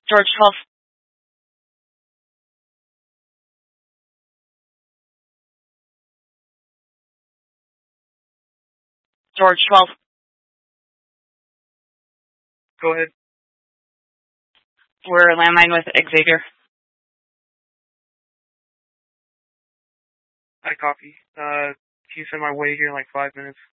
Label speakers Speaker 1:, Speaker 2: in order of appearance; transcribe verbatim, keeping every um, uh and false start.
Speaker 1: George twelve. George twelve.
Speaker 2: Go ahead.
Speaker 1: We're a landmine with Xavier.
Speaker 2: I copy. Uh, he's on my way here in like five minutes.